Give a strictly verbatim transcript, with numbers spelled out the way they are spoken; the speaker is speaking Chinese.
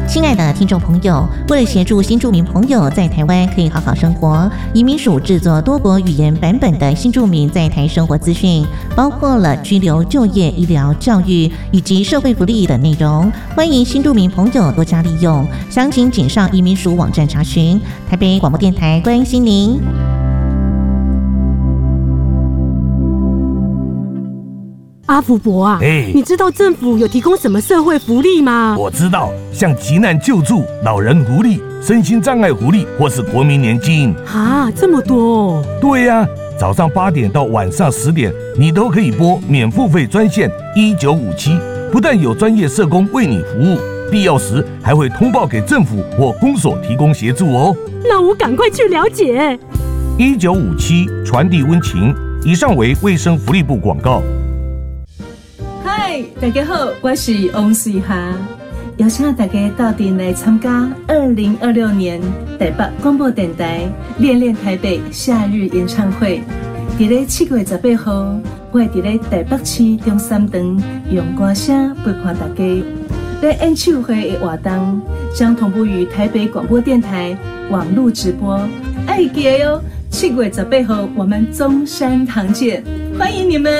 亲爱的听众朋友，为了协助新住民朋友在台湾可以好好生活，移民署制作多国语言版本的新住民在台生活资讯，包括了居留、就业、医疗、教育以及社会福利等内容，欢迎新住民朋友多加利用。详情请上移民署网站查询。台北广播电台关心您。 阿福伯啊， 欸、 你知道政府有提供什么社会福利吗？ 我知道，像急难救助、老人福利、身心障碍福利，或是国民年金。 啊，这么多哦！ 对呀、啊，早上八点到晚上十点，你都可以拨免付费专线一九五七，不但有专业社工为你服务，必要时还会通报给政府或公所提供协助哦。 那我赶快去了解。 一九五七传递温情。以上为卫生福利部广告。 嗨，大家好，我是王水霞，邀请大家到店来参加二零二六年台北广播电台恋恋台北夏日演唱会。伫咧七月十八号，我会伫咧台北市中山堂用歌声陪伴大家。在演唱会的活动将同步于台北广播电台网络直播，爱记得哟！七月十八号我们中山堂见，欢迎你们。